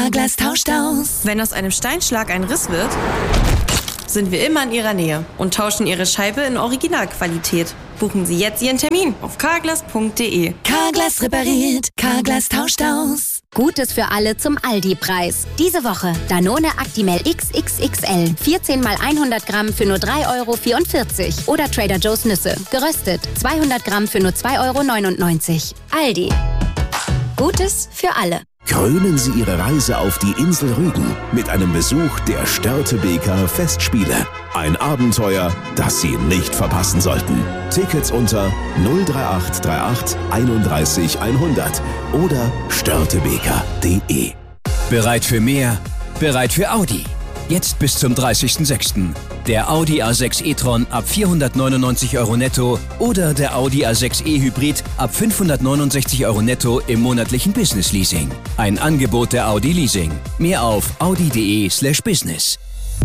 Carglass tauscht aus. Wenn aus einem Steinschlag ein Riss wird, sind wir immer in Ihrer Nähe und tauschen Ihre Scheibe in Originalqualität. Buchen Sie jetzt Ihren Termin auf carglass.de. Carglass repariert, Carglass tauscht aus. Gutes für alle zum Aldi-Preis. Diese Woche Danone Actimel XXXL. 14 mal 100 Gramm für nur 3,44 €. Oder Trader Joe's Nüsse. Geröstet. 200 Gramm für nur 2,99 €. Aldi. Gutes für alle. Krönen Sie Ihre Reise auf die Insel Rügen mit einem Besuch der Störtebeker Festspiele. Ein Abenteuer, das Sie nicht verpassen sollten. Tickets unter 03838 31 100 oder störtebeker.de. Bereit für mehr? Bereit für Audi. Jetzt bis zum 30.06. Der Audi A6 e-tron ab 499 € netto oder der Audi A6 e-Hybrid ab 569 € netto im monatlichen Business-Leasing. Ein Angebot der Audi Leasing. Mehr auf audi.de/business.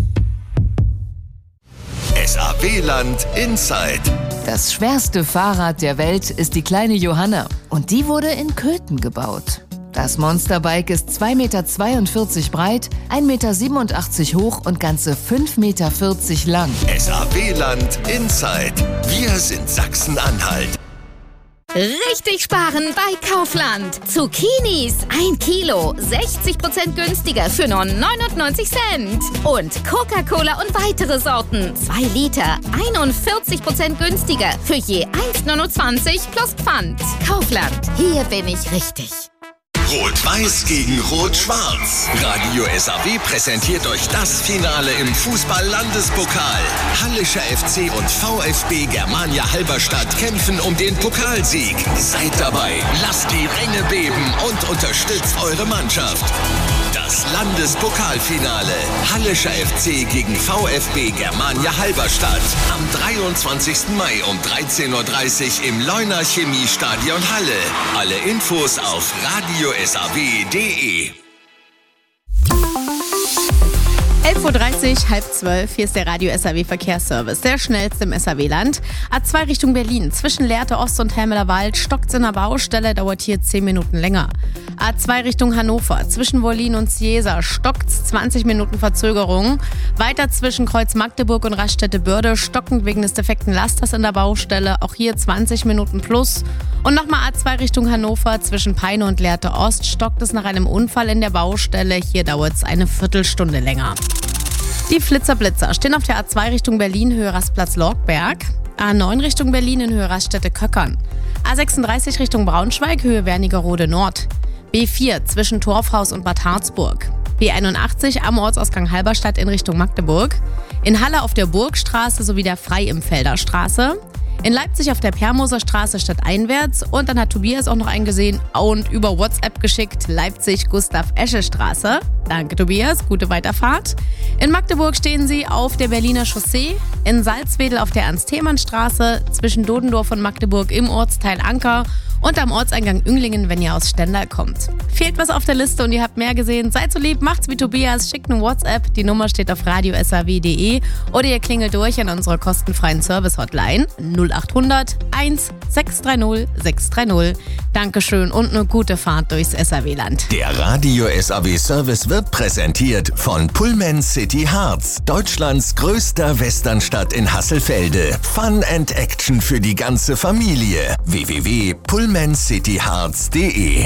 SAW-Land Inside. Das schwerste Fahrrad der Welt ist die kleine Johanna und die wurde in Köthen gebaut. Das Monsterbike ist 2,42 Meter breit, 1,87 Meter hoch und ganze 5,40 Meter lang. SAW-Land Inside. Wir sind Sachsen-Anhalt. Richtig sparen bei Kaufland. Zucchinis 1 Kilo, 60% günstiger für nur 99 Cent. Und Coca-Cola und weitere Sorten, 2 Liter, 41% günstiger für je 1,29 plus Pfand. Kaufland, hier bin ich richtig. Rot-Weiß gegen Rot-Schwarz. Radio SAW präsentiert euch das Finale im Fußball-Landespokal. Hallischer FC und VfB Germania Halberstadt kämpfen um den Pokalsieg. Seid dabei, lasst die Ränge beben und unterstützt eure Mannschaft. Das Landespokalfinale. Hallischer FC gegen VfB Germania Halberstadt. Am 23. Mai um 13:30 Uhr im Leuner Chemiestadion Halle. Alle Infos auf radiosaw.de. 11:30 Uhr, 11:30, hier ist der Radio SAW Verkehrsservice, der schnellste im SAW-Land. A2 Richtung Berlin, zwischen Lehrte Ost und Helmeler Wald, stockt's in der Baustelle, dauert hier 10 Minuten länger. A2 Richtung Hannover, zwischen Wollin und Ciesa, stockt's 20 Minuten Verzögerung. Weiter zwischen Kreuz Magdeburg und Raststätte-Börde, stockend wegen des defekten Lasters in der Baustelle, auch hier 20 Minuten plus. Und nochmal A2 Richtung Hannover, zwischen Peine und Lehrte Ost, stockt es nach einem Unfall in der Baustelle, hier dauert es eine Viertelstunde länger. Die Flitzer-Blitzer stehen auf der A2 Richtung Berlin, Höhe Rastplatz-Lorgberg. A9 Richtung Berlin in Höhe Raststätte-Köckern. A36 Richtung Braunschweig, Höhe Wernigerode Nord. B4 zwischen Torfhaus und Bad Harzburg. B81 am Ortsausgang Halberstadt in Richtung Magdeburg. In Halle auf der Burgstraße sowie der Freiimfelder Straße. In Leipzig auf der Permoser Straße stadteinwärts und dann hat Tobias auch noch eingesehen und über WhatsApp geschickt, Leipzig Gustav-Esche-Straße. Danke Tobias, gute Weiterfahrt. In Magdeburg stehen sie auf der Berliner Chaussee, in Salzwedel auf der Ernst-Thälmann-Straße, zwischen Dodendorf und Magdeburg im Ortsteil Anker und am Ortseingang Ünglingen, wenn ihr aus Stendal kommt. Fehlt was auf der Liste und ihr habt mehr gesehen, seid so lieb, macht's wie Tobias, schickt eine WhatsApp, die Nummer steht auf radiosaw.de oder ihr klingelt durch an unserer kostenfreien Service-Hotline 0800 1 630 630. Dankeschön und eine gute Fahrt durchs SAW-Land. Der Radio SAW Service wird präsentiert von Pullman City Harz, Deutschlands größter Westernstadt in Hasselfelde. Fun and Action für die ganze Familie. www.pullmancityharz.de.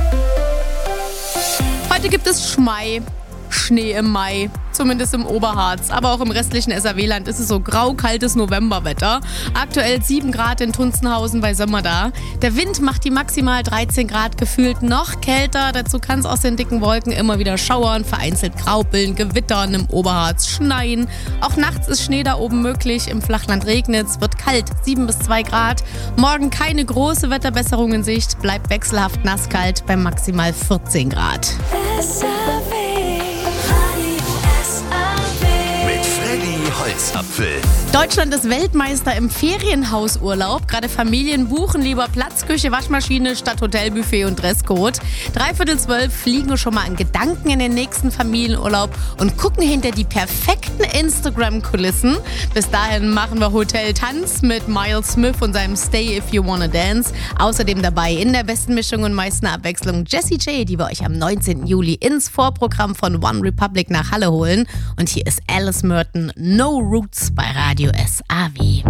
Heute gibt es Schnee im Mai, zumindest im Oberharz, aber auch im restlichen SAW-Land ist es so grau-kaltes Novemberwetter. Aktuell 7 Grad in Tunzenhausen bei Sömmerda. Der Wind macht die maximal 13 Grad gefühlt noch kälter. Dazu kann es aus den dicken Wolken immer wieder schauern, vereinzelt graupeln, gewittern, im Oberharz schneien. Auch nachts ist Schnee da oben möglich, im Flachland regnet es, wird kalt, 7 bis 2 Grad. Morgen keine große Wetterbesserung in Sicht, bleibt wechselhaft nasskalt bei maximal 14 Grad. Mit Freddy Holzapfel. Augapfel. Deutschland ist Weltmeister im Ferienhausurlaub. Gerade Familien buchen lieber Platzküche, Waschmaschine statt Hotelbuffet und Dresscode. 11:45 fliegen wir schon mal in Gedanken in den nächsten Familienurlaub und gucken hinter die perfekten Instagram-Kulissen. Bis dahin machen wir Hotel Tanz mit Miles Smith und seinem Stay If You Wanna Dance. Außerdem dabei in der besten Mischung und meisten Abwechslung Jessie J, die wir euch am 19. Juli ins Vorprogramm von One Republic nach Halle holen. Und hier ist Alice Merton, No Roots bei Radio SAW.